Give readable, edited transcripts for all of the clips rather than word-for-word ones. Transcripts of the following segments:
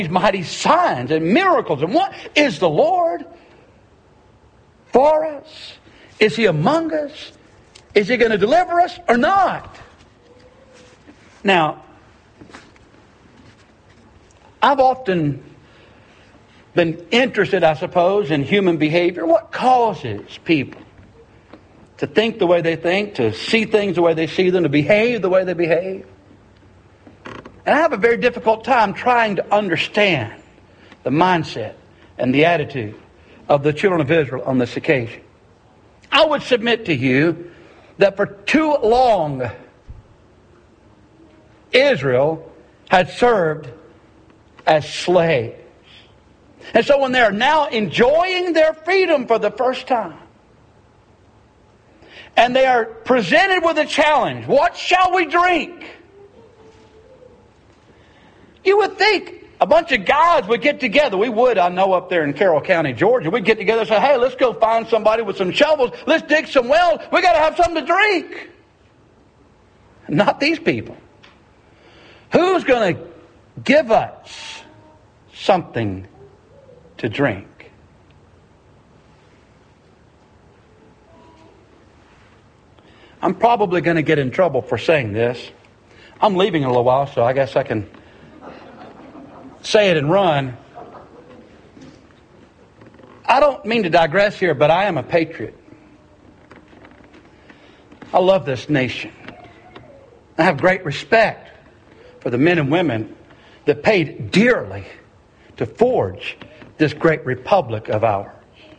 mighty signs and miracles. And what is the Lord for us? Is He among us? Is He going to deliver us or not? Now, I've often been interested, I suppose, in human behavior. What causes people to think the way they think, to see things the way they see them, to behave the way they behave? And I have a very difficult time trying to understand the mindset and the attitude of the children of Israel on this occasion. I would submit to you that for too long, Israel had served as slaves. And so when they're now enjoying their freedom for the first time, and they are presented with a challenge, what shall we drink? You would think a bunch of guys would get together. We would, I know, up there in Carroll County, Georgia. We'd get together and say, hey, let's go find somebody with some shovels. Let's dig some wells. We got to have something to drink. Not these people. Who's going to give us something to drink? I'm probably going to get in trouble for saying this. I'm leaving in a little while, so I guess I can say it and run. I don't mean to digress here, but I am a patriot. I love this nation. I have great respect for the men and women that paid dearly to forge this great republic of ours.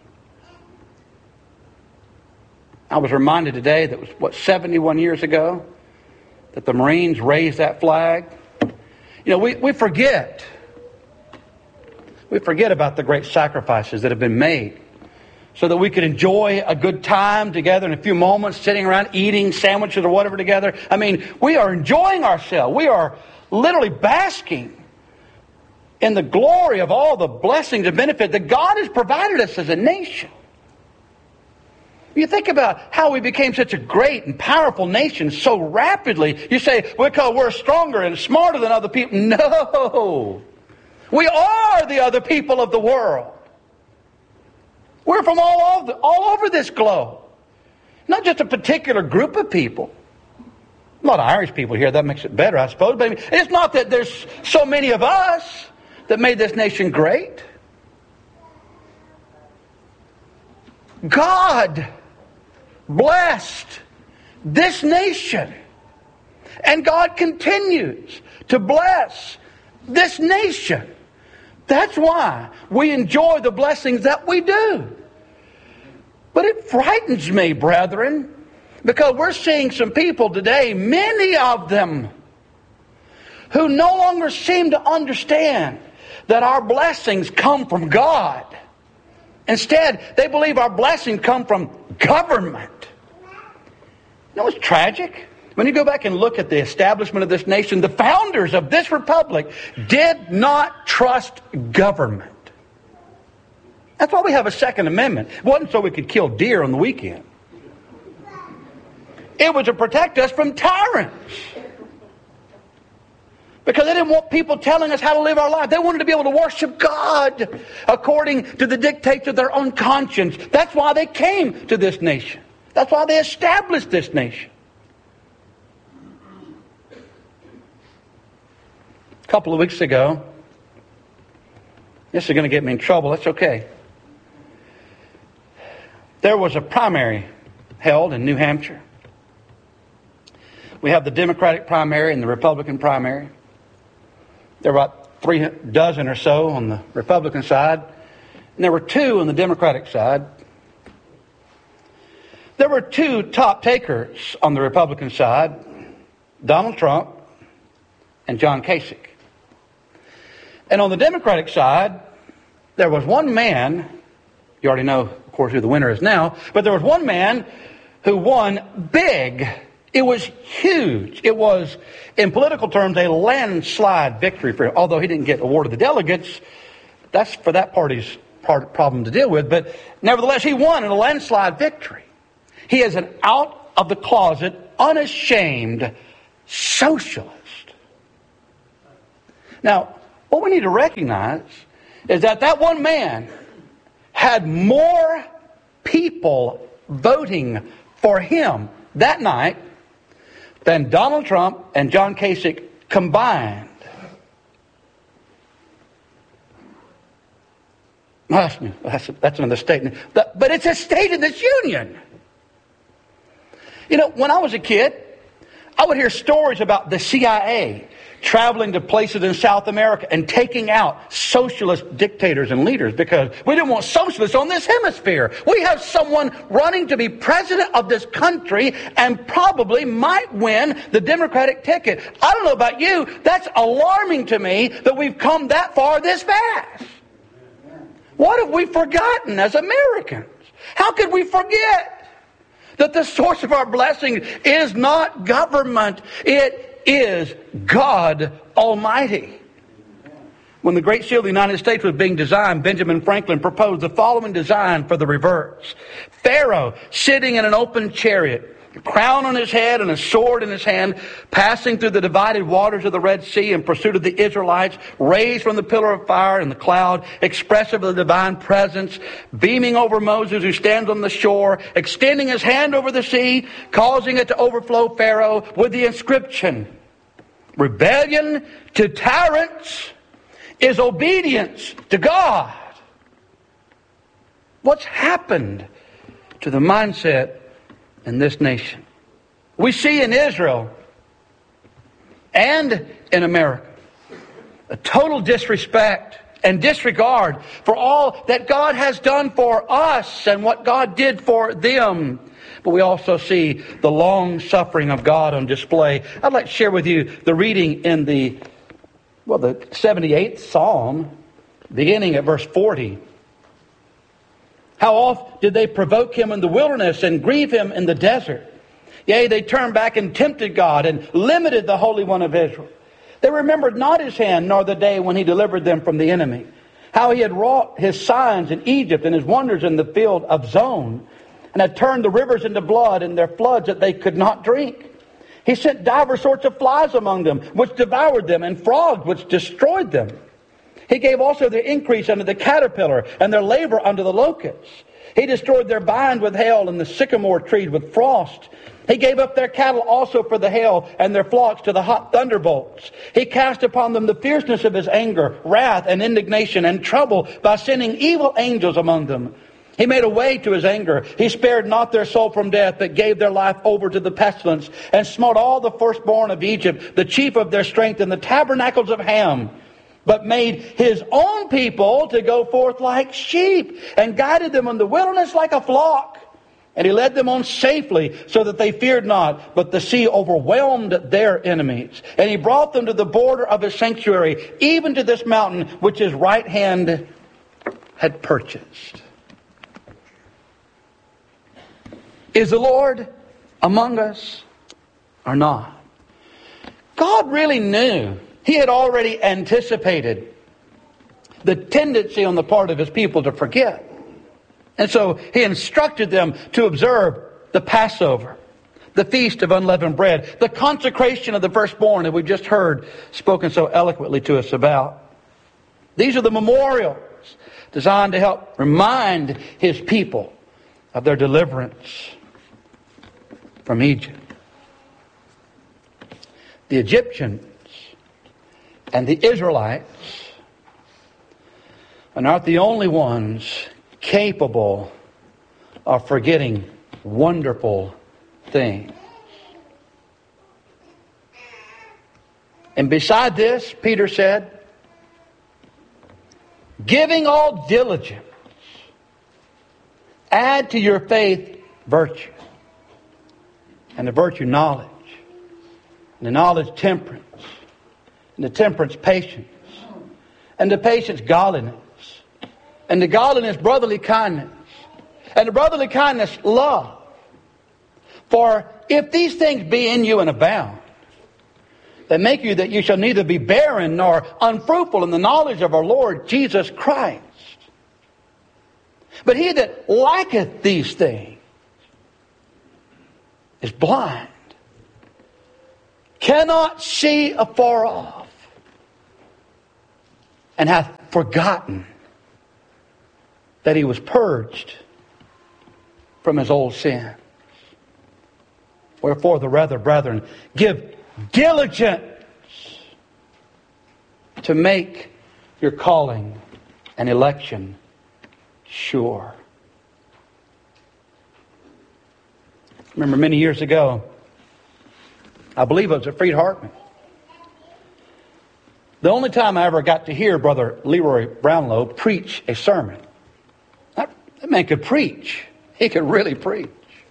I was reminded today that it was, 71 years ago that the Marines raised that flag. You know, we forget. We forget about the great sacrifices that have been made so that we could enjoy a good time together in a few moments, sitting around eating sandwiches or whatever together. I mean, we are enjoying ourselves. We are literally basking in the glory of all the blessings and benefit that God has provided us as a nation. You think about how we became such a great and powerful nation so rapidly. You say, because we're stronger and smarter than other people. No. We are the other people of the world. We're from all over this globe. Not just a particular group of people. A lot of Irish people here, that makes it better, I suppose. But it's not that there's so many of us that made this nation great. God blessed this nation. And God continues to bless this nation. That's why we enjoy the blessings that we do. But it frightens me, brethren, because we're seeing some people today, many of them, who no longer seem to understand that our blessings come from God. Instead, they believe our blessings come from government. You know what's tragic? When you go back and look at the establishment of this nation, the founders of this republic did not trust government. That's why we have a Second Amendment. It wasn't so we could kill deer on the weekend. It was to protect us from tyrants. Because they didn't want people telling us how to live our life. They wanted to be able to worship God according to the dictates of their own conscience. That's why they came to this nation. That's why they established this nation. A couple of weeks ago, this is going to get me in trouble. That's okay. There was a primary held in New Hampshire. We have the Democratic primary and the Republican primary. There were about 3 dozen or so on the Republican side, and there were 2 on the Democratic side. There were 2 top takers on the Republican side, Donald Trump and John Kasich. And on the Democratic side, there was one man, you already know, of course, who the winner is now, but there was one man who won big. It was huge. It was, in political terms, a landslide victory for him. Although he didn't get awarded the delegates, that's for that party's problem to deal with. But nevertheless, he won in a landslide victory. He is an out-of-the-closet, unashamed socialist. Now, What we need to recognize is that that one man had more people voting for him that night than Donald Trump and John Kasich combined. That's another statement. But it's a state of this union. You know, when I was a kid, I would hear stories about the CIA traveling to places in South America and taking out socialist dictators and leaders because we didn't want socialists on this hemisphere. We have someone running to be president of this country and probably might win the Democratic ticket. I don't know about you, that's alarming to me that we've come that far this fast. What have we forgotten as Americans? How could we forget that the source of our blessing is not government? It is God Almighty. When the Great Seal of the United States was being designed, Benjamin Franklin proposed the following design for the reverse. Pharaoh sitting in an open chariot, a crown on his head and a sword in his hand, passing through the divided waters of the Red Sea in pursuit of the Israelites, raised from the pillar of fire and the cloud, expressive of the divine presence, beaming over Moses who stands on the shore, extending his hand over the sea, causing it to overflow Pharaoh with the inscription, "Rebellion to tyrants is obedience to God." What's happened to the mindset in this nation? We see in Israel and in America a total disrespect and disregard for all that God has done for us and what God did for them. But we also see the long suffering of God on display. I'd like to share with you the reading in the 78th Psalm, beginning at verse 40. How oft did they provoke him in the wilderness and grieve him in the desert? Yea, they turned back and tempted God and limited the Holy One of Israel. They remembered not his hand, nor the day when he delivered them from the enemy. How he had wrought his signs in Egypt and his wonders in the field of Zon, and had turned the rivers into blood and their floods that they could not drink. He sent divers sorts of flies among them, which devoured them, and frogs, which destroyed them. He gave also their increase unto the caterpillar, and their labor unto the locusts. He destroyed their vine with hail, and the sycamore trees with frost. He gave up their cattle also for the hail, and their flocks to the hot thunderbolts. He cast upon them the fierceness of his anger, wrath, and indignation, and trouble, by sending evil angels among them. He made a way to his anger. He spared not their soul from death, but gave their life over to the pestilence, and smote all the firstborn of Egypt, the chief of their strength, in the tabernacles of Ham. But made his own people to go forth like sheep, and guided them in the wilderness like a flock. And he led them on safely, so that they feared not, but the sea overwhelmed their enemies. And he brought them to the border of his sanctuary, even to this mountain which his right hand had purchased. Is the Lord among us or not? God really knew. He had already anticipated the tendency on the part of his people to forget. And so he instructed them to observe the Passover, the Feast of Unleavened Bread, the consecration of the firstborn that we've just heard spoken so eloquently to us about. These are the memorials designed to help remind his people of their deliverance from Egypt. The Egyptians and the Israelites are not the only ones capable of forgetting wonderful things. And beside this, Peter said, giving all diligence, add to your faith virtue, and the virtue knowledge, and the knowledge temperance, and the temperance patience, and the patience godliness, and the godliness brotherly kindness, and the brotherly kindness love. For if these things be in you and abound, they make you that you shall neither be barren nor unfruitful in the knowledge of our Lord Jesus Christ. But he that lacketh these things is blind, cannot see afar off, and hath forgotten that he was purged from his old sins. Wherefore the rather, brethren, give diligence to make your calling and election sure. Remember many years ago, I believe it was at Freed Hartman. The only time I ever got to hear Brother Leroy Brownlow preach a sermon. That man could preach. He could really preach.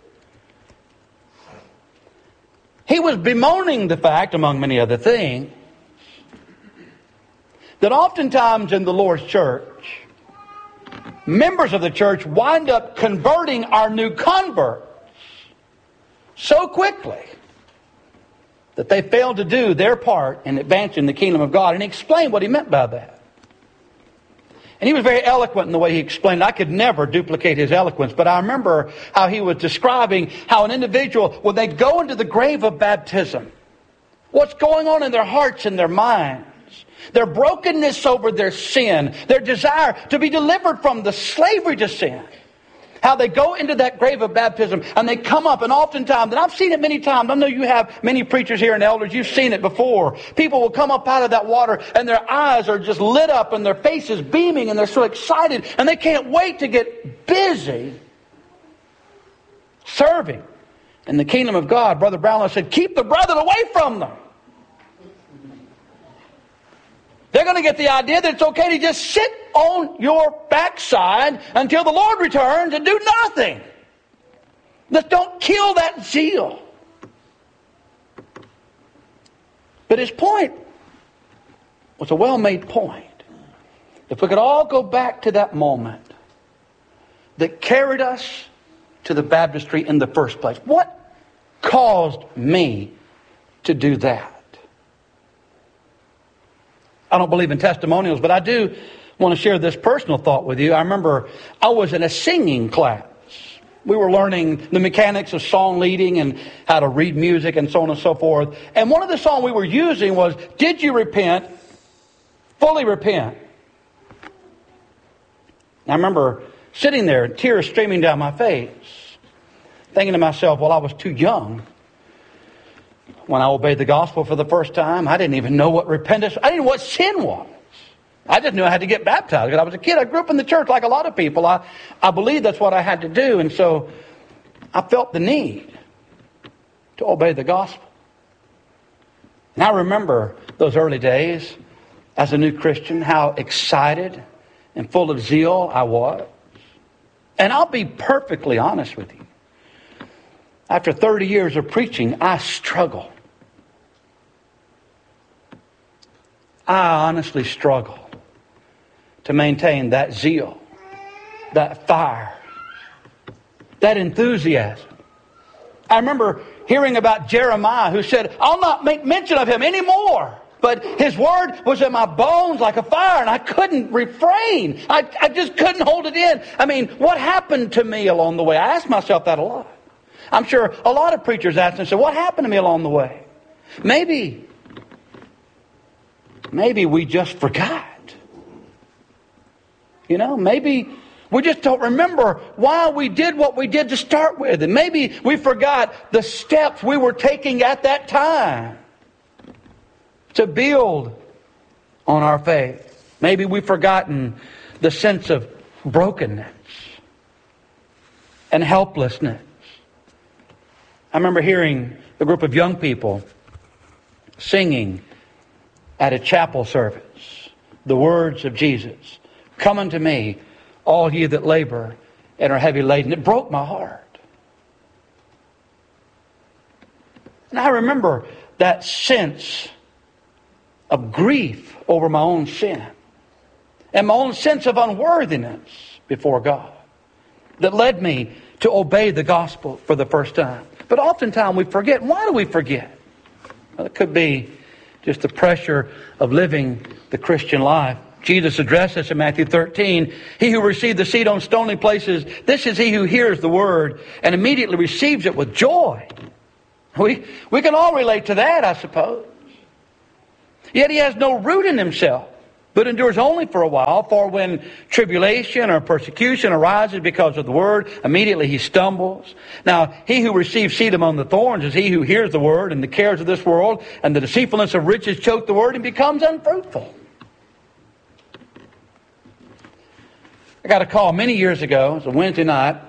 He was bemoaning the fact, among many other things, that oftentimes in the Lord's church, members of the church wind up converting our new converts so quickly that they failed to do their part in advancing the kingdom of God. And he explained what he meant by that. And he was very eloquent in the way he explained it. I could never duplicate his eloquence, but I remember how he was describing how an individual, when they go into the grave of baptism, what's going on in their hearts and their minds, their brokenness over their sin, their desire to be delivered from the slavery to sin. How they go into that grave of baptism and they come up, and oftentimes, and I've seen it many times, I know you have many preachers here and elders, you've seen it before. People will come up out of that water and their eyes are just lit up and their faces beaming and they're so excited and they can't wait to get busy serving in the kingdom of God. Brother Brownlow said, keep the brethren away from them. They're going to get the idea that it's okay to just sit on your backside until the Lord returns and do nothing. Let's don't kill that zeal. But his point was a well-made point. If we could all go back to that moment that carried us to the baptistry in the first place. What caused me to do that? I don't believe in testimonials, but I do want to share this personal thought with you. I remember I was in a singing class. We were learning the mechanics of song leading and how to read music and so on and so forth. And one of the songs we were using was, Did You Repent? Fully Repent. I remember sitting there, tears streaming down my face, thinking to myself, well, I was too young when I obeyed the gospel for the first time. I didn't even know what repentance, I didn't know what sin was. I just knew I had to get baptized because I was a kid. I grew up in the church like a lot of people. I believed that's what I had to do. And so I felt the need to obey the gospel. And I remember those early days as a new Christian, how excited and full of zeal I was. And I'll be perfectly honest with you. After 30 years of preaching, I struggle. I honestly struggle to maintain that zeal, that fire, that enthusiasm. I remember hearing about Jeremiah who said, I'll not make mention of him anymore. But his word was in my bones like a fire, and I couldn't refrain. I just couldn't hold it in. I mean, what happened to me along the way? I asked myself that a lot. I'm sure a lot of preachers ask themselves, what happened to me along the way? Maybe we just forgot. You know, maybe we just don't remember why we did what we did to start with. And maybe we forgot the steps we were taking at that time to build on our faith. Maybe we've forgotten the sense of brokenness and helplessness. I remember hearing a group of young people singing at a chapel service the words of Jesus. Come unto me, all ye that labor and are heavy laden. It broke my heart. And I remember that sense of grief over my own sin and my own sense of unworthiness before God that led me to obey the gospel for the first time. But oftentimes we forget. Why do we forget? Well, it could be just the pressure of living the Christian life. Jesus addressed us in Matthew 13. He who received the seed on stony places, this is he who hears the word and immediately receives it with joy. We can all relate to that, I suppose. Yet he has no root in himself. but endures only for a while. For when tribulation or persecution arises because of the word, immediately he stumbles. Now, he who receives seed among the thorns is he who hears the word, and the cares of this world and the deceitfulness of riches choke the word, and becomes unfruitful. I got a call many years ago. It was a Wednesday night.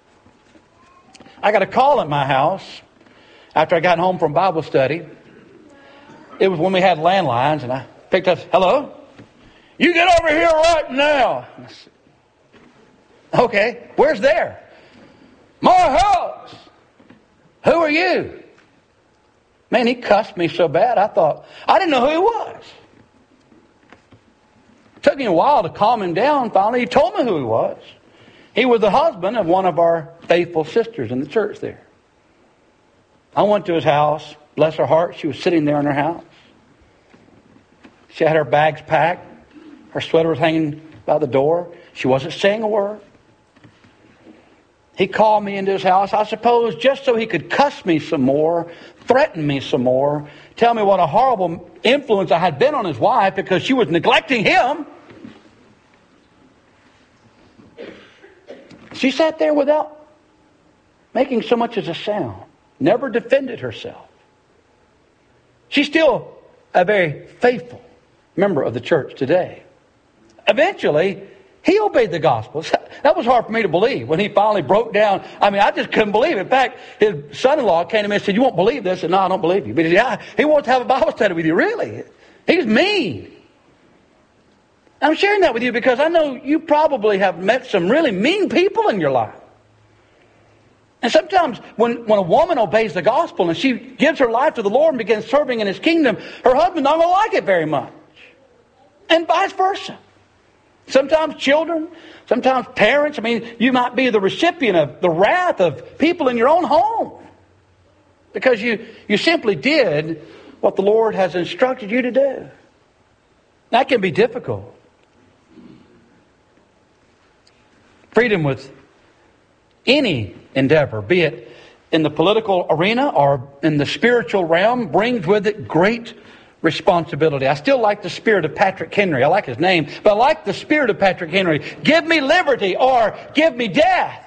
I got a call at my house after I got home from Bible study. It was when we had landlines, and I picked up, "Hello? You get over here right now." "Okay, where's there?" "My house." "Who are you?" Man, he cussed me so bad, I didn't know who he was. It took me a while to calm him down. Finally, he told me who he was. He was the husband of one of our faithful sisters in the church there. I went to his house. Bless her heart, she was sitting there in her house. She had her bags packed. Her sweater was hanging by the door. She wasn't saying a word. He called me into his house, I suppose, just so he could cuss me some more, threaten me some more, tell me what a horrible influence I had been on his wife because she was neglecting him. She sat there without making so much as a sound. Never defended herself. She's still a very faithful member of the church today. Eventually, he obeyed the gospel. That was hard for me to believe when he finally broke down. I mean, I just couldn't believe it. In fact, his son-in-law came to me and said, "You won't believe this." I said, "No, I don't believe you." But he said, "Yeah, he wants to have a Bible study with you." Really? He's mean. I'm sharing that with you because I know you probably have met some really mean people in your life. And sometimes when a woman obeys the gospel and she gives her life to the Lord and begins serving in His kingdom, her husband's not going to like it very much. And vice versa. Sometimes children, sometimes parents. I mean, you might be the recipient of the wrath of people in your own home because you simply did what the Lord has instructed you to do. That can be difficult. Freedom with any endeavor, be it in the political arena or in the spiritual realm, brings with it great responsibility. I still like the spirit of Patrick Henry. I like his name, but I like the spirit of Patrick Henry. Give me liberty or give me death.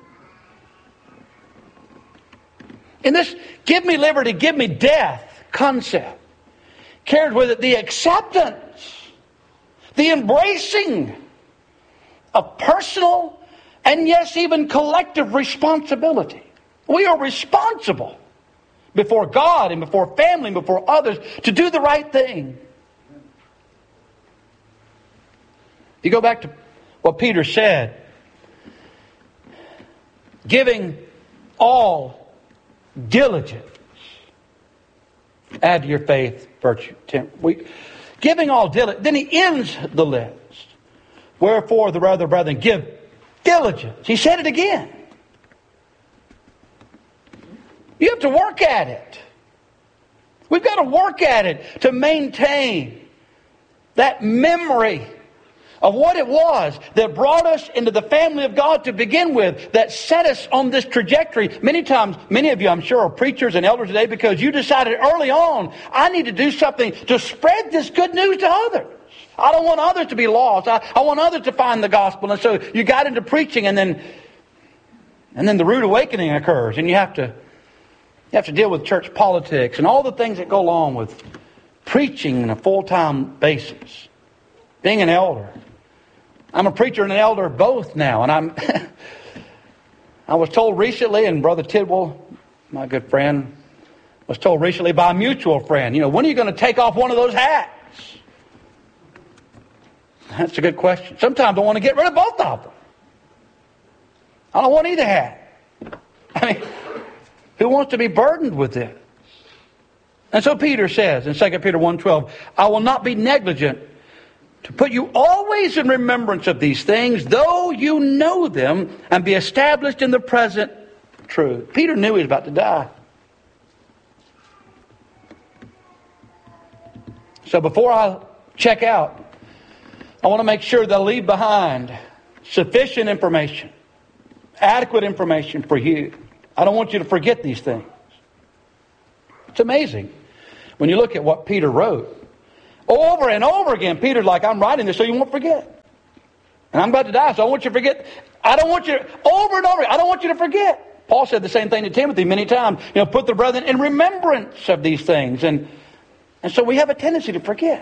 In this give me liberty, give me death concept carries with it the acceptance, the embracing of personal and yes, even collective responsibility. We are responsible before God and before family and before others to do the right thing. You go back to what Peter said, giving all diligence, add to your faith virtue. Giving all diligence. Then he ends the list. Wherefore the rather, brethren, give diligence. He said it again. You have to work at it. We've got to work at it to maintain that memory of what it was that brought us into the family of God to begin with, that set us on this trajectory. Many times, many of you, I'm sure, are preachers and elders today because you decided early on, I need to do something to spread this good news to others. I don't want others to be lost. I want others to find the gospel. And so you got into preaching, and then the rude awakening occurs, and you have to deal with church politics and all the things that go along with preaching on a full-time basis. Being an elder. I'm a preacher and an elder both now, and I was told recently, and Brother Tidwell, my good friend, was told recently by a mutual friend, when are you going to take off one of those hats? That's a good question. Sometimes I want to get rid of both of them. I don't want either hat. I mean, who wants to be burdened with this? And so Peter says in 2 Peter 1:12, I will not be negligent to put you always in remembrance of these things, though you know them, and be established in the present truth. Peter knew he was about to die. So before I check out, I want to make sure that I leave behind sufficient information, adequate information for you. I don't want you to forget these things. It's amazing when you look at what Peter wrote. Over and over again, Peter's like, I'm writing this so you won't forget. And I'm about to die, so I want you to forget. I don't want you to, over and over, I don't want you to forget. Paul said the same thing to Timothy many times. Put the brethren in remembrance of these things. And so we have a tendency to forget.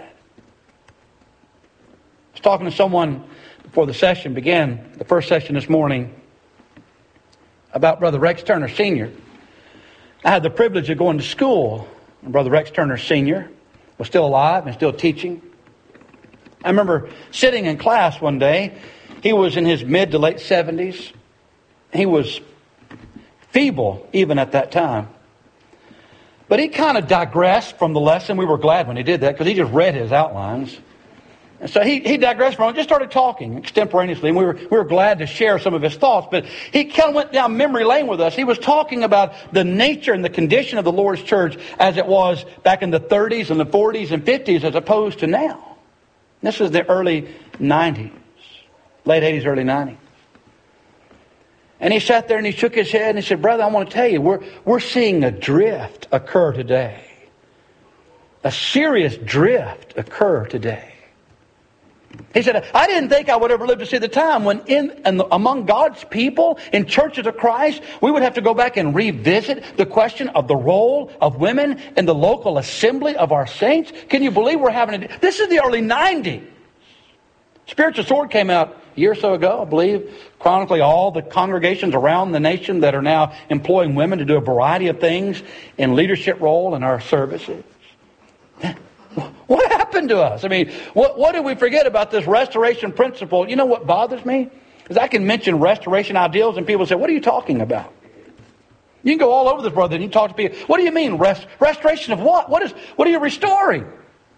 I was talking to someone before the session began, the first session this morning, about Brother Rex Turner Sr. I had the privilege of going to school when Brother Rex Turner Sr. was still alive and still teaching. I remember sitting in class one day. He was in his mid to late 70s. He was feeble even at that time. But he kind of digressed from the lesson. We were glad when he did that because he just read his outlines. And so he digressed from it, just started talking extemporaneously, and we were glad to share some of his thoughts. But he kind of went down memory lane with us. He was talking about the nature and the condition of the Lord's church as it was back in the 30s and the 40s and 50s as opposed to now. This is the early 90s, late 80s, early 90s. And he sat there and he shook his head and he said, brother, I want to tell you, we're seeing a drift occur today. A serious drift occur today. He said, I didn't think I would ever live to see the time when among God's people in churches of Christ, we would have to go back and revisit the question of the role of women in the local assembly of our saints. Can you believe we're having it? This is the early 90s. Spiritual Sword came out a year or so ago, I believe, chronicling all the congregations around the nation that are now employing women to do a variety of things in leadership role in our services. What happened to us? I mean, what did we forget about this restoration principle? You know what bothers me? Is I can mention restoration ideals and people say, what are you talking about? You can go all over this, brother, and you talk to people. What do you mean? Restoration of what? What are you restoring?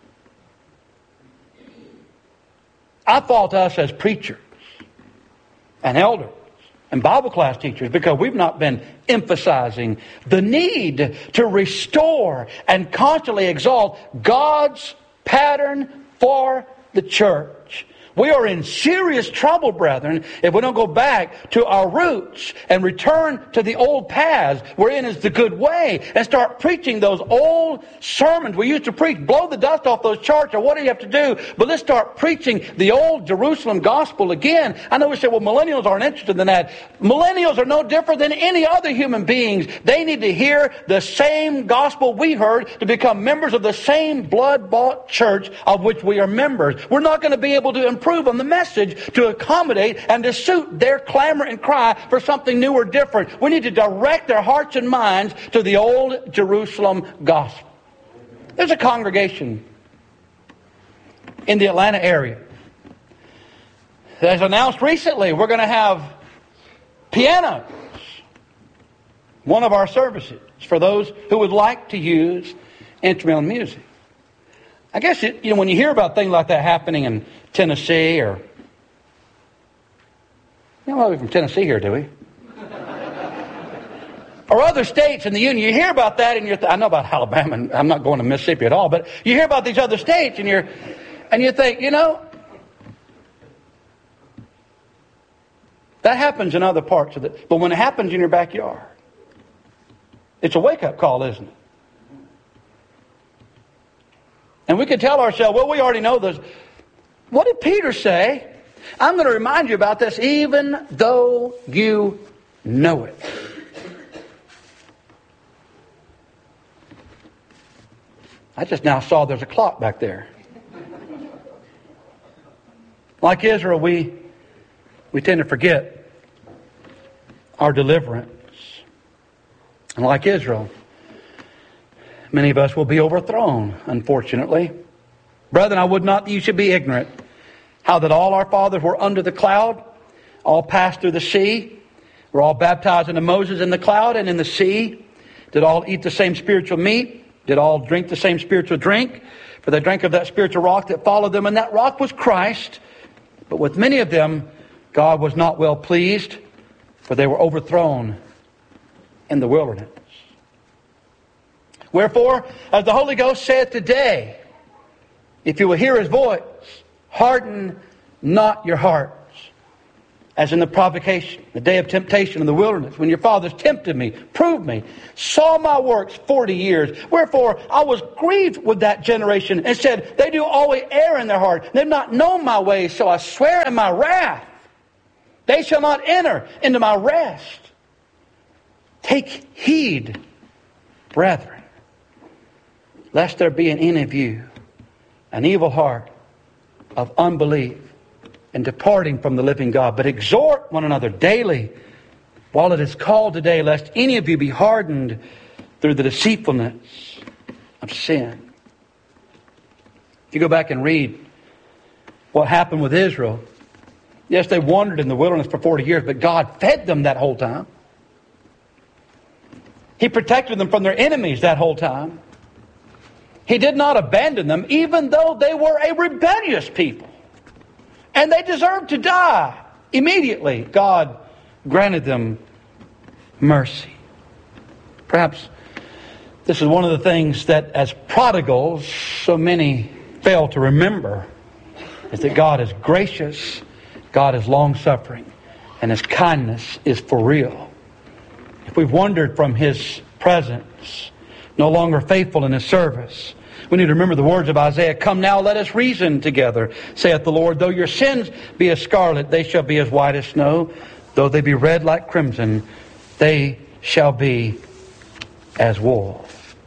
I fault us as preachers and elders and Bible class teachers because we've not been emphasizing the need to restore and constantly exalt God's pattern for the church. We are in serious trouble, brethren, if we don't go back to our roots and return to the old paths wherein is the good way and start preaching those old sermons we used to preach. Blow the dust off those charts or what do you have to do? But let's start preaching the old Jerusalem gospel again. I know we say, well, millennials aren't interested in that. Millennials are no different than any other human beings. They need to hear the same gospel we heard to become members of the same blood-bought church of which we are members. We're not going to be able to improve on the message to accommodate and to suit their clamor and cry for something new or different. We need to direct their hearts and minds to the old Jerusalem gospel. There's a congregation in the Atlanta area that has announced recently we're going to have pianos, one of our services, for those who would like to use instrumental music. I guess, when you hear about things like that happening in Tennessee or... we're from Tennessee here, do we? Or other states in the Union, you hear about that and I know about Alabama, and I'm not going to Mississippi at all, but you hear about these other states and you think, that happens in other parts of it. But when it happens in your backyard, it's a wake-up call, isn't it? And we could tell ourselves, well, we already know this. What did Peter say? I'm going to remind you about this even though you know it. I just now saw there's a clock back there. Like Israel, we tend to forget our deliverance. And like Israel, many of us will be overthrown, unfortunately. Brethren, I would not that you should be ignorant how that all our fathers were under the cloud, all passed through the sea, were all baptized into Moses in the cloud and in the sea, did all eat the same spiritual meat, did all drink the same spiritual drink, for they drank of that spiritual rock that followed them, and that rock was Christ. But with many of them, God was not well pleased, for they were overthrown in the wilderness. Wherefore, as the Holy Ghost saith today, if you will hear His voice, harden not your hearts, as in the provocation, the day of temptation in the wilderness, when your fathers tempted me, proved me, saw my works 40 years. Wherefore I was grieved with that generation and said, they do always err in their heart. They've not known my ways, so I swear in my wrath, they shall not enter into my rest. Take heed, brethren, lest there be in any of you an evil heart of unbelief and departing from the living God. But exhort one another daily while it is called today, lest any of you be hardened through the deceitfulness of sin. If you go back and read what happened with Israel, yes, they wandered in the wilderness for 40 years, but God fed them that whole time. He protected them from their enemies that whole time. He did not abandon them, even though they were a rebellious people. And they deserved to die. Immediately, God granted them mercy. Perhaps this is one of the things that as prodigals, so many fail to remember, is that God is gracious, God is long-suffering, and His kindness is for real. If we've wandered from His presence, no longer faithful in His service, we need to remember the words of Isaiah, "Come now, let us reason together, saith the Lord. Though your sins be as scarlet, they shall be as white as snow. Though they be red like crimson, they shall be as wool."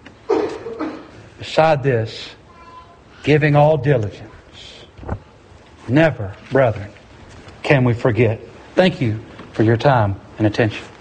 Beside this, giving all diligence, never, brethren, can we forget. Thank you for your time and attention.